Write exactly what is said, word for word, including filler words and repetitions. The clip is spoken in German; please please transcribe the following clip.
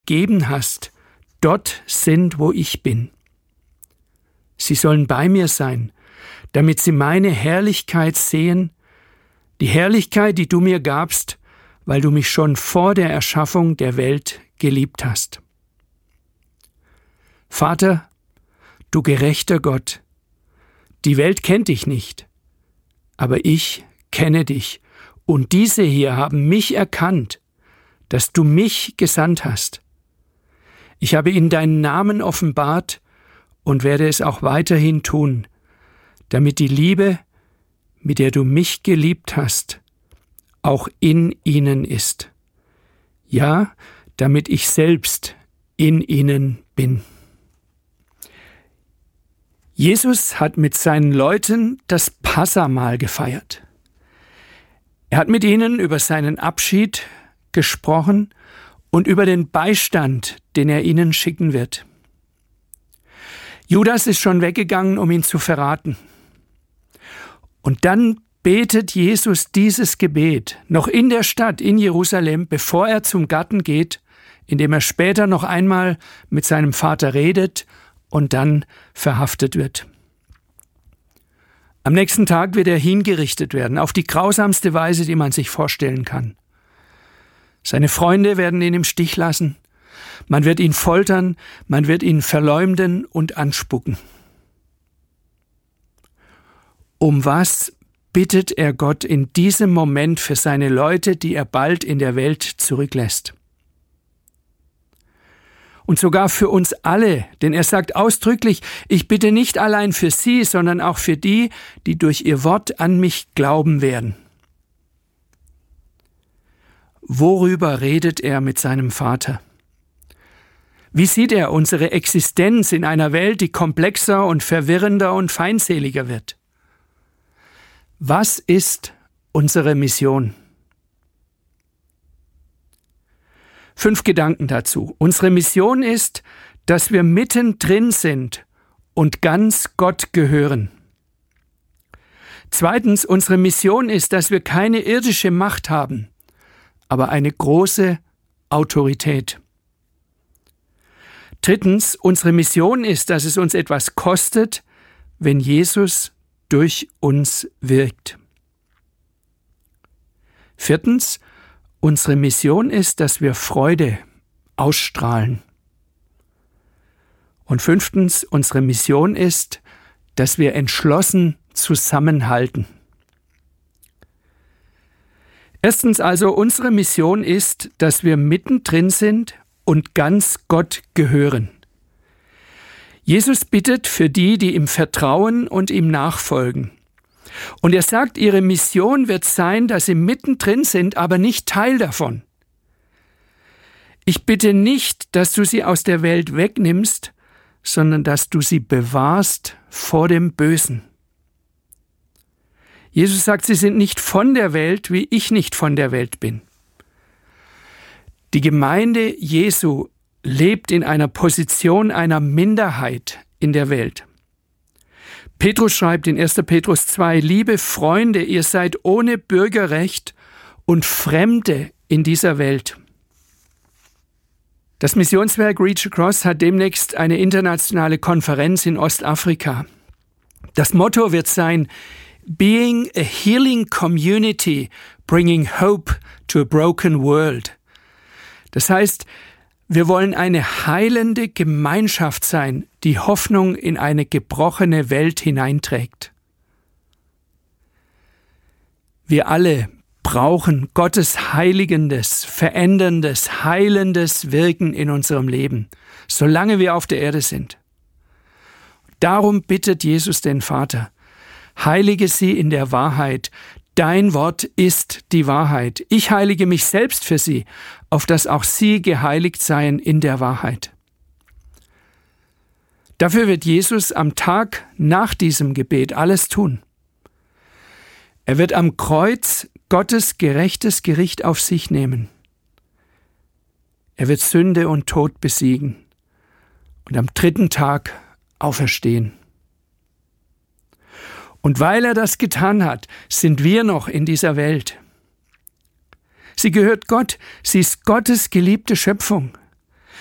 gegeben hast, dort sind, wo ich bin. Sie sollen bei mir sein, damit sie meine Herrlichkeit sehen, die Herrlichkeit, die du mir gabst, weil du mich schon vor der Erschaffung der Welt geliebt hast. Vater, du gerechter Gott, die Welt kennt dich nicht, aber ich kenne dich, und diese hier haben mich erkannt, dass du mich gesandt hast. Ich habe ihnen deinen Namen offenbart und werde es auch weiterhin tun, damit die Liebe, mit der du mich geliebt hast, auch in ihnen ist. Ja, damit ich selbst in ihnen bin. Jesus hat mit seinen Leuten das Passahmahl gefeiert. Er hat mit ihnen über seinen Abschied gesprochen und über den Beistand, den er ihnen schicken wird. Judas ist schon weggegangen, um ihn zu verraten. Und dann betet Jesus dieses Gebet noch in der Stadt, in Jerusalem, bevor er zum Garten geht, in dem er später noch einmal mit seinem Vater redet und dann verhaftet wird. Am nächsten Tag wird er hingerichtet werden, auf die grausamste Weise, die man sich vorstellen kann. Seine Freunde werden ihn im Stich lassen, man wird ihn foltern, man wird ihn verleumden und anspucken. Um was bittet er Gott in diesem Moment für seine Leute, die er bald in der Welt zurücklässt? Und sogar für uns alle, denn er sagt ausdrücklich, ich bitte nicht allein für sie, sondern auch für die, die durch ihr Wort an mich glauben werden. Worüber redet er mit seinem Vater? Wie sieht er unsere Existenz in einer Welt, die komplexer und verwirrender und feindseliger wird? Was ist unsere Mission? Fünf Gedanken dazu. Unsere Mission ist, dass wir mittendrin sind und ganz Gott gehören. Zweitens, unsere Mission ist, dass wir keine irdische Macht haben, aber eine große Autorität. Drittens, unsere Mission ist, dass es uns etwas kostet, wenn Jesus durch uns wirkt. Viertens, unsere Mission ist, dass wir Freude ausstrahlen. Und fünftens, unsere Mission ist, dass wir entschlossen zusammenhalten. Erstens also, unsere Mission ist, dass wir mittendrin sind und ganz Gott gehören. Jesus bittet für die, die ihm vertrauen und ihm nachfolgen. Und er sagt, ihre Mission wird sein, dass sie mittendrin sind, aber nicht Teil davon. Ich bitte nicht, dass du sie aus der Welt wegnimmst, sondern dass du sie bewahrst vor dem Bösen. Jesus sagt, sie sind nicht von der Welt, wie ich nicht von der Welt bin. Die Gemeinde Jesu lebt in einer Position einer Minderheit in der Welt. Petrus schreibt in erster Petrus zwei, liebe Freunde, ihr seid ohne Bürgerrecht und Fremde in dieser Welt. Das Missionswerk Reach Across hat demnächst eine internationale Konferenz in Ostafrika. Das Motto wird sein, Being a healing community, bringing hope to a broken world. Das heißt, wir wollen eine heilende Gemeinschaft sein, die Hoffnung in eine gebrochene Welt hineinträgt. Wir alle brauchen Gottes heiligendes, veränderndes, heilendes Wirken in unserem Leben, solange wir auf der Erde sind. Darum bittet Jesus den Vater, heilige sie in der Wahrheit. Dein Wort ist die Wahrheit. Ich heilige mich selbst für sie, auf dass auch sie geheiligt seien in der Wahrheit. Dafür wird Jesus am Tag nach diesem Gebet alles tun. Er wird am Kreuz Gottes gerechtes Gericht auf sich nehmen. Er wird Sünde und Tod besiegen und am dritten Tag auferstehen. Und weil er das getan hat, sind wir noch in dieser Welt. Sie gehört Gott, sie ist Gottes geliebte Schöpfung.